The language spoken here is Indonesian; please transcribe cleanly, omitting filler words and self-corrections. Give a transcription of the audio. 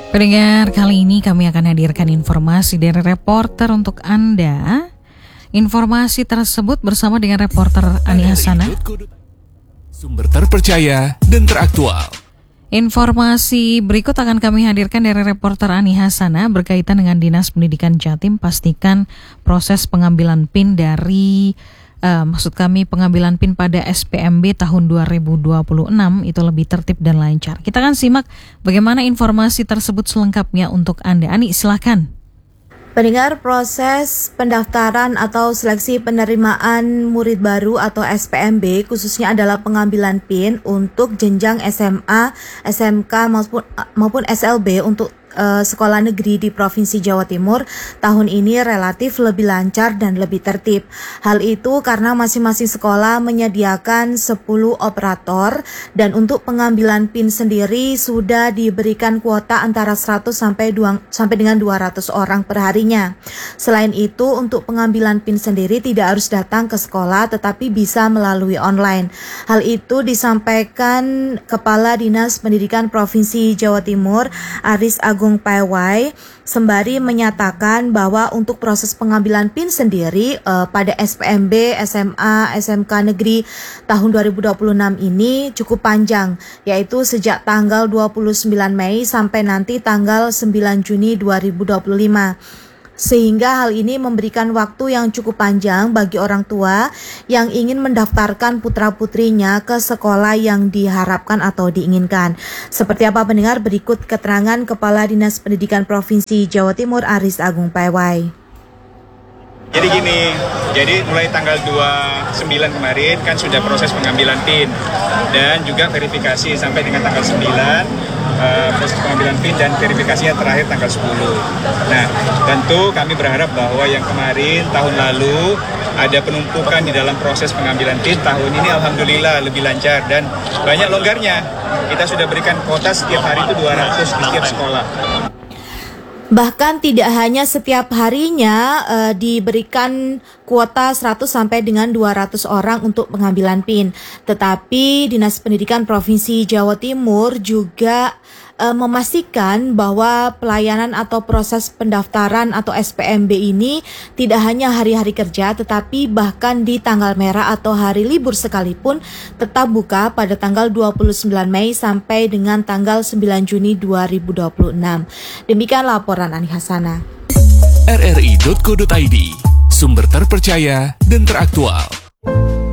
Pendengar, kali ini kami akan hadirkan informasi dari reporter untuk Anda. Informasi tersebut bersama dengan reporter Ani Hasana. Sumber terpercaya dan teraktual. Informasi berikut akan kami hadirkan dari reporter Ani Hasana berkaitan dengan Dinas Pendidikan Jatim. Pastikan proses pengambilan PIN dari pengambilan PIN pada SPMB tahun 2026 itu lebih tertib dan lancar. Kita akan simak bagaimana informasi tersebut selengkapnya untuk Anda. Ani, silakan. Pendengar, proses pendaftaran atau seleksi penerimaan murid baru atau SPMB khususnya adalah pengambilan PIN untuk jenjang SMA, SMK maupun SLB untuk sekolah negeri di Provinsi Jawa Timur tahun ini relatif lebih lancar dan lebih tertib. Hal itu karena masing-masing sekolah menyediakan 10 operator dan untuk pengambilan PIN sendiri sudah diberikan kuota antara 100 sampai dengan 200 orang per harinya. Selain itu, untuk pengambilan PIN sendiri tidak harus datang ke sekolah tetapi bisa melalui online. Hal itu disampaikan Kepala Dinas Pendidikan Provinsi Jawa Timur, Aris Agung Paiwai, sembari menyatakan bahwa untuk proses pengambilan PIN sendiri pada SPMB, SMA, SMK negeri tahun 2026 ini cukup panjang, yaitu sejak tanggal 29 Mei sampai nanti tanggal 9 Juni 2025. Sehingga hal ini memberikan waktu yang cukup panjang bagi orang tua yang ingin mendaftarkan putra-putrinya ke sekolah yang diharapkan atau diinginkan. Seperti apa pendengar, berikut keterangan Kepala Dinas Pendidikan Provinsi Jawa Timur Aris Agung Paiwai. Jadi gini, mulai tanggal 29 kemarin kan sudah proses pengambilan PIN dan juga verifikasi sampai dengan tanggal 9 proses pengambilan PIN dan verifikasinya terakhir tanggal 10. Nah, tentu kami berharap bahwa yang kemarin tahun lalu ada penumpukan di dalam proses pengambilan PIN, tahun ini alhamdulillah lebih lancar dan banyak longgarnya. Kita sudah berikan kuota setiap hari itu 200 di setiap sekolah. Bahkan tidak hanya setiap harinya diberikan kuota 100 sampai dengan 200 orang untuk pengambilan PIN. Tetapi Dinas Pendidikan Provinsi Jawa Timur juga memastikan bahwa pelayanan atau proses pendaftaran atau SPMB ini tidak hanya hari-hari kerja tetapi bahkan di tanggal merah atau hari libur sekalipun tetap buka pada tanggal 29 Mei sampai dengan tanggal 9 Juni 2026. Demikian laporan Ani Hasana. RRI.co.id, sumber terpercaya dan teraktual.